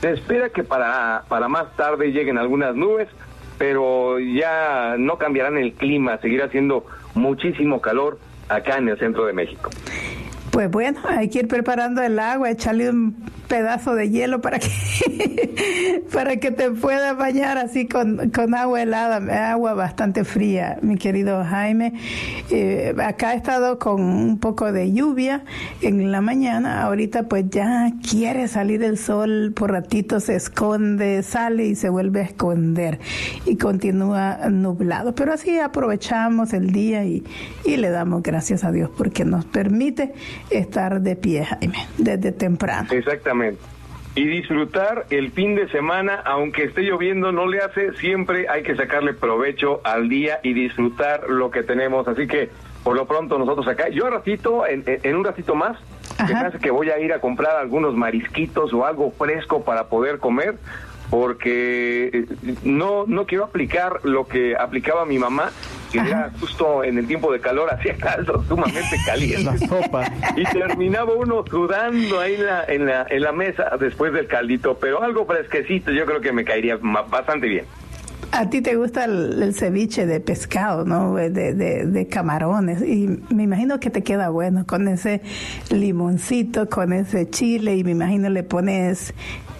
Se espera que para más tarde lleguen algunas nubes, pero ya no cambiarán el clima, seguirá haciendo muchísimo calor acá en el centro de México. Pues bueno, hay que ir preparando el agua, echarle un pedazo de hielo para que te puedas bañar así con agua helada, agua bastante fría, mi querido Jaime. Acá ha estado con un poco de lluvia en la mañana, ahorita pues ya quiere salir el sol, por ratito se esconde, sale y se vuelve a esconder y continúa nublado, pero así aprovechamos el día y le damos gracias a Dios porque nos permite estar de pie, Jaime, desde temprano. Exactamente. Y disfrutar el fin de semana, aunque esté lloviendo, no le hace, siempre hay que sacarle provecho al día y disfrutar lo que tenemos. Así que, por lo pronto, nosotros acá, yo ratito, en un ratito más, se me hace que voy a ir a comprar algunos marisquitos o algo fresco para poder comer, porque no quiero aplicar lo que aplicaba mi mamá, que era justo en el tiempo de calor, hacía caldo sumamente caliente. La sopa. Y terminaba uno sudando ahí en la mesa después del caldito, pero algo fresquecito yo creo que me caería bastante bien. A ti te gusta el ceviche de pescado, ¿no? De camarones, y me imagino que te queda bueno con ese limoncito, con ese chile, y me imagino le pones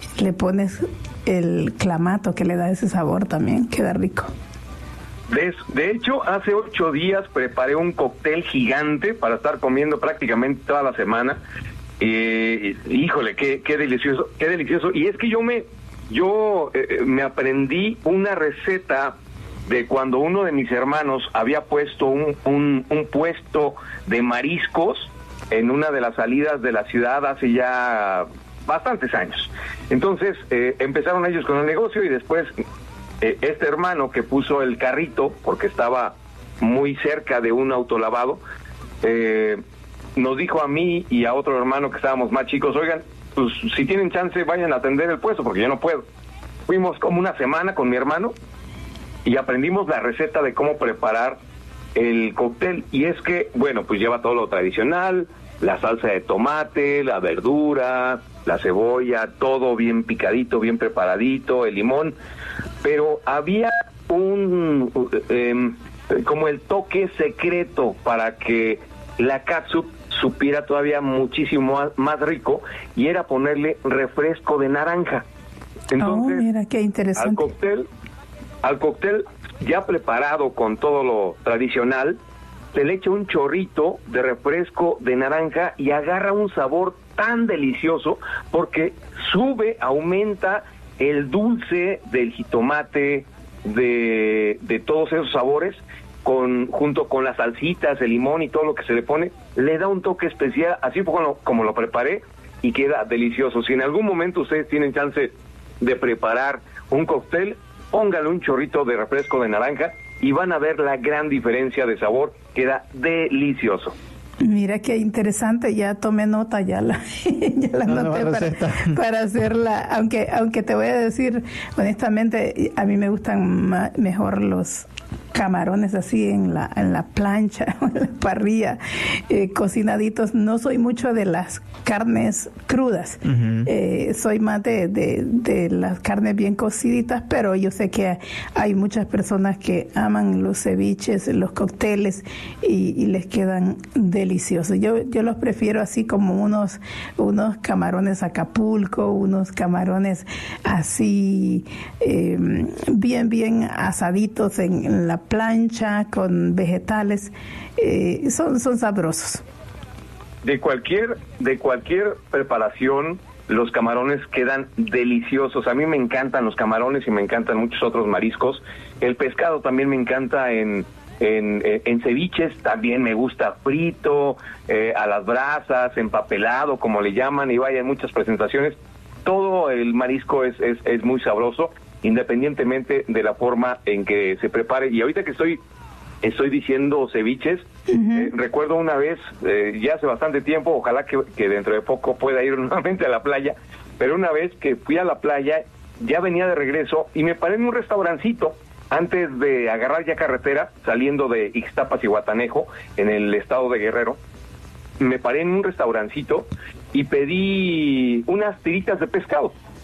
el clamato que le da ese sabor también, queda rico. De hecho, hace 8 días preparé un cóctel gigante para estar comiendo prácticamente toda la semana. Híjole, qué delicioso, qué delicioso. Y es que yo me aprendí una receta de cuando uno de mis hermanos había puesto un puesto de mariscos en una de las salidas de la ciudad hace ya bastantes años. Entonces empezaron ellos con el negocio y después este hermano que puso el carrito, porque estaba muy cerca de un autolavado, nos dijo a mí y a otro hermano que estábamos más chicos, oigan, pues si tienen chance vayan a atender el puesto porque yo no puedo. Fuimos como una semana con mi hermano y aprendimos la receta de cómo preparar el cóctel, y es que, bueno, pues lleva todo lo tradicional, la salsa de tomate, la verdura, la cebolla, todo bien picadito, bien preparadito, el limón, pero había como el toque secreto para que la catsup supiera todavía muchísimo más rico, y era ponerle refresco de naranja. Entonces, mira qué interesante. Al cóctel ya preparado con todo lo tradicional, se le echa un chorrito de refresco de naranja y agarra un sabor tan delicioso porque aumenta el dulce del jitomate, de todos esos sabores, junto con las salsitas, el limón y todo lo que se le pone, le da un toque especial, así como lo preparé, y queda delicioso. Si en algún momento ustedes tienen chance de preparar un cóctel, póngale un chorrito de refresco de naranja y van a ver la gran diferencia de sabor, queda delicioso. Mira qué interesante, ya tomé nota, ya la anoté para hacerla, aunque te voy a decir honestamente, a mí me gustan mejor los camarones así en la plancha o en la parrilla, cocinaditos. No soy mucho de las carnes crudas, soy más de las carnes bien cociditas, pero yo sé que hay muchas personas que aman los ceviches, los cócteles y les quedan deliciosos. Yo los prefiero así como unos camarones Acapulco, unos camarones así bien asaditos en la plancha con vegetales, son sabrosos. De cualquier preparación, los camarones quedan deliciosos. A mí me encantan los camarones y me encantan muchos otros mariscos. El pescado también me encanta en ceviches, también me gusta frito, a las brasas, empapelado, como le llaman, y vaya, en muchas presentaciones. Todo el marisco es muy sabroso, independientemente de la forma en que se prepare. Y ahorita que estoy diciendo ceviches, recuerdo una vez, ya hace bastante tiempo, ojalá que dentro de poco pueda ir nuevamente a la playa, pero una vez que fui a la playa, ya venía de regreso y me paré en un restaurancito antes de agarrar ya carretera, saliendo de Ixtapas y Guatanejo, en el estado de Guerrero. Me paré en un restaurancito y pedí unas tiritas de pescado.